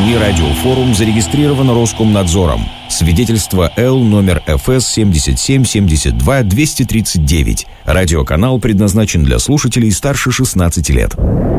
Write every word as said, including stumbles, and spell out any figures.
Ми Радиофорум зарегистрирован Роскомнадзором. Свидетельство Л номер эф эс семьдесят семь семьдесят два двести тридцать девять. Радиоканал предназначен для слушателей старше шестнадцати лет.